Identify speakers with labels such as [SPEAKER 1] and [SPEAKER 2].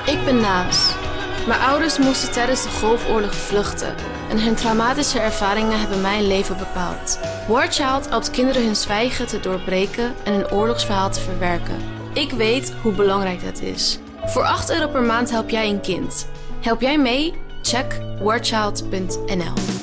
[SPEAKER 1] Ik ben Naas. Mijn ouders moesten tijdens de Golfoorlog vluchten en hun traumatische ervaringen hebben mijn leven bepaald. War Child helpt kinderen hun zwijgen te doorbreken en hun oorlogsverhaal te verwerken. Ik weet hoe belangrijk dat is. Voor €8 per maand help jij een kind. Help jij mee? Check warchild.nl.